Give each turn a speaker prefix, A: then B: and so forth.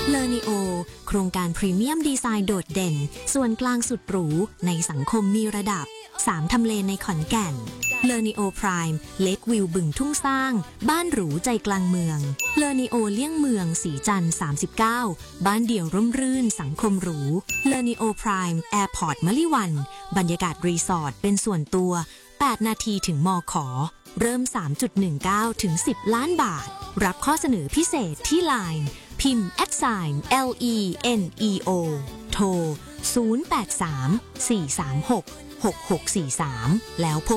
A: เลอนิโอโครงการพรีเมียมดีไซน์โดดเด่นส่วนกลางสุดหรูในสังคมมีระดับ3ทำเลในขอนแก่นเลอนิโอไพรม์เล็กวิวบึงทุ่งสร้างบ้านหรูใจกลางเมืองเลอนิโอเลี่ยงเมืองสีจันทร์39บ้านเดี่ยวร่มรื่นสังคมหรูเลอนิโอไพรม์แอร์พอร์ตมะลิวันบรรยากาศรีสอร์ทเป็นส่วนตัว8นาทีถึงมข.เริ่ม 3.19 ถึง 10 ล้านบาทรับข้อเสนอพิเศษที่ LINE พิมพ์ @LENEO โทร 083 436 6643 แล้วพบ